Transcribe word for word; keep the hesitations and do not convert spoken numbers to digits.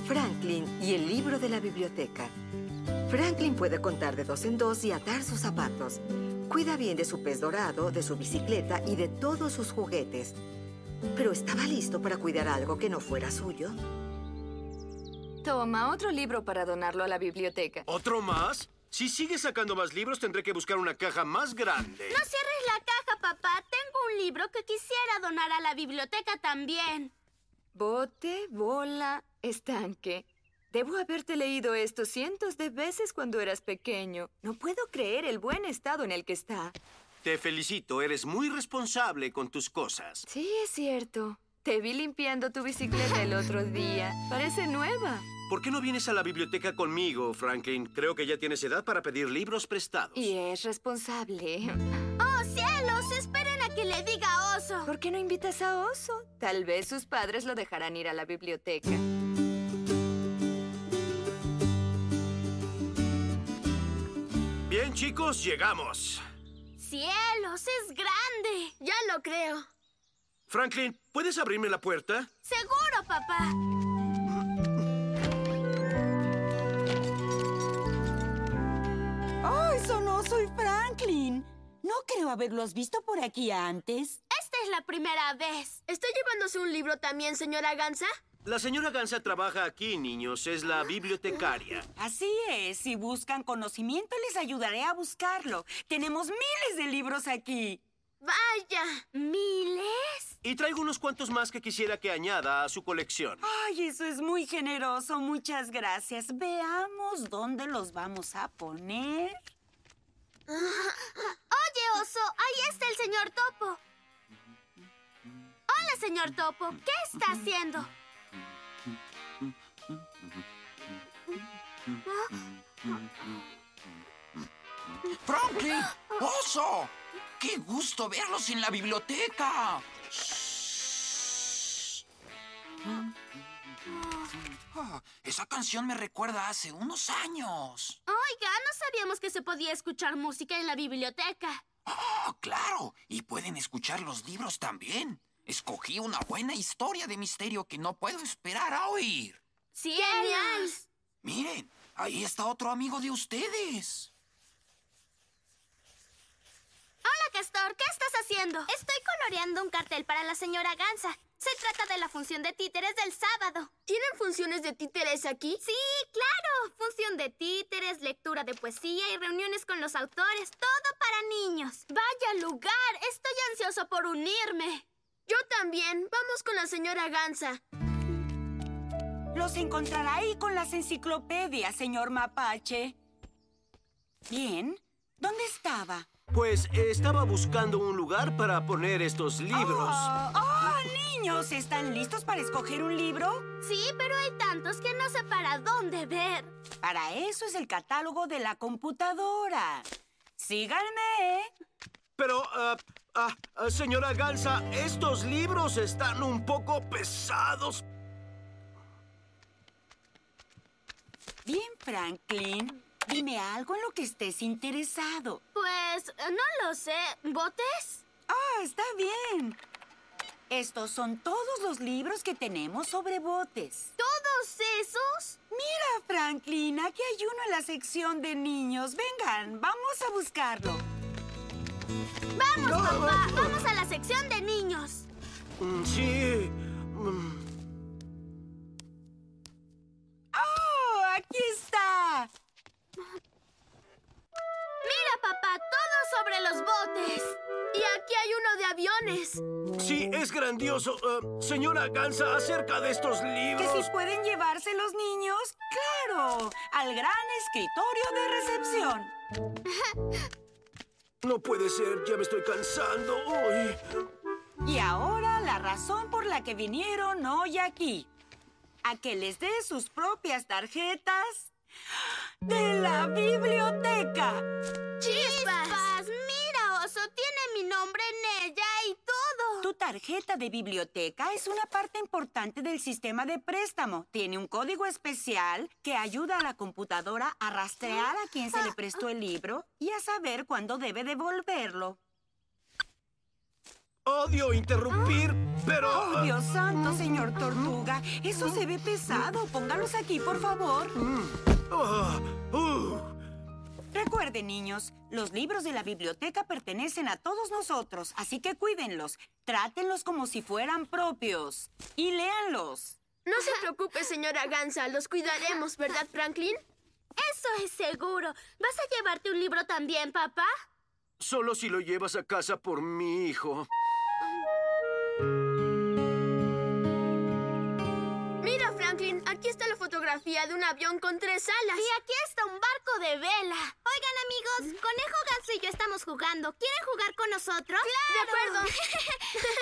Franklin y el libro de la biblioteca. Franklin puede contar de dos en dos y atar sus zapatos. Cuida bien de su pez dorado, de su bicicleta y de todos sus juguetes. Pero estaba listo para cuidar algo que no fuera suyo. Toma, otro libro para donarlo a la biblioteca. ¿Otro más? Si sigues sacando más libros, tendré que buscar una caja más grande. No cierres la caja, papá. Tengo un libro que quisiera donar a la biblioteca también. Bote, bola, estanque. Debo haberte leído esto cientos de veces cuando eras pequeño. No puedo creer el buen estado en el que está. Te felicito, eres muy responsable con tus cosas. Sí, es cierto. Te vi limpiando tu bicicleta el otro día. Parece nueva. ¿Por qué no vienes a la biblioteca conmigo, Franklin? Creo que ya tienes edad para pedir libros prestados. Y es responsable. ¡Oh, cielos! Esperen a que le diga Oso. ¿Por qué no invitas a Oso? Tal vez sus padres lo dejarán ir a la biblioteca. Bien, chicos, llegamos. ¡Cielos! ¡Es grande! Ya lo creo. Franklin, ¿puedes abrirme la puerta? ¡Seguro, papá! ¡Oh, eso no! ¡Soy Franklin! No creo haberlos visto por aquí antes. Esta es la primera vez. ¿Está llevándose un libro también, señora Gansa? La señora Gansa trabaja aquí, niños. Es la bibliotecaria. Así es. Si buscan conocimiento, les ayudaré a buscarlo. Tenemos miles de libros aquí. ¡Vaya! ¿Miles? Y traigo unos cuantos más que quisiera que añada a su colección. Ay, eso es muy generoso. Muchas gracias. Veamos dónde los vamos a poner. Oye, Oso, ahí está el señor Topo. Hola, señor Topo. ¿Qué está haciendo? ¡Franklin! ¡Oso! ¡Qué gusto verlos en la biblioteca! Shh. Ah, esa canción me recuerda a hace unos años. Oiga, no sabíamos que se podía escuchar música en la biblioteca. ¡Oh, claro! Y pueden escuchar los libros también. Escogí una buena historia de misterio que no puedo esperar a oír. ¡Genial! Miren, ahí está otro amigo de ustedes. Hola, Castor. ¿Qué estás haciendo? Estoy coloreando un cartel para la señora Gansa. Se trata de la función de títeres del sábado. ¿Tienen funciones de títeres aquí? Sí, claro. Función de títeres, lectura de poesía y reuniones con los autores. Todo para niños. ¡Vaya lugar! Estoy ansioso por unirme. Yo también. Vamos con la señora Gansa. Los encontrará ahí con las enciclopedias, señor Mapache. Bien. ¿Dónde estaba? Pues eh, estaba buscando un lugar para poner estos libros. ¡Oh! ¡Oh, niños! ¿Están listos para escoger un libro? Sí, pero hay tantos que no sé para dónde ver. Para eso es el catálogo de la computadora. ¡Síganme! Pero, ah, ah, ah, señora Gansa, estos libros están un poco pesados. Bien, Franklin. Dime algo en lo que estés interesado. Pues, no lo sé. ¿Botes? Ah, está bien. Estos son todos los libros que tenemos sobre botes. ¿Todos esos? Mira, Franklin, aquí hay uno en la sección de niños. Vengan, vamos a buscarlo. ¡Vamos, papá! ¡Vamos a la sección de niños! Mm, sí. Mm. ¡Oh, aquí está! ¡Mira, papá! ¡Todo sobre los botes! Y aquí hay uno de aviones. Sí, es grandioso. Ah, señora Gansa, acerca de estos libros. ¿Que si pueden llevarse los niños? ¡Claro! Al gran escritorio de recepción. No puede ser, ya me estoy cansando. Uy. Y ahora la razón por la que vinieron hoy aquí. A que les dé sus propias tarjetas de la biblioteca. ¡Chispas! ¡Mira, Oso! Tiene mi nombre en ella y todo. Tu tarjeta de biblioteca es una parte importante del sistema de préstamo. Tiene un código especial que ayuda a la computadora a rastrear a quien se le prestó el libro y a saber cuándo debe devolverlo. Odio interrumpir, pero... ¡Oh, Dios santo, señor Tortuga! Eso se ve pesado. Póngalos aquí, por favor. Ah, uh. Recuerden, niños, los libros de la biblioteca pertenecen a todos nosotros, así que cuídenlos. Trátenlos como si fueran propios. Y léanlos. No se preocupe, señora Gansa. Los cuidaremos, ¿verdad, Franklin? Eso es seguro. ¿Vas a llevarte un libro también, papá? Solo si lo llevas a casa por mi hijo. Mira, Franklin, aquí está la fotografía de un avión con tres alas. Y aquí está un barco de vela. Oigan, amigos, Conejo, Ganso y yo estamos jugando. ¿Quieren jugar con nosotros? ¡Claro! De acuerdo.